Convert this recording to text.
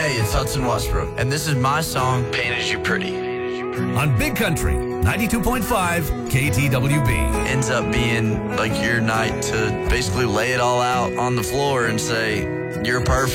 Hey, it's Hudson Westbrook, and this is my song, Painted You Pretty. On Big Country, 92.5 KTWB. Ends up being like your night to basically lay it all out on the floor and say, you're perfect.